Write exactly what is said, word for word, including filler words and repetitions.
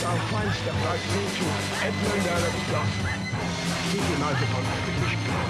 our fine step right into Edmund Arab Gospel. Keep United on every mission.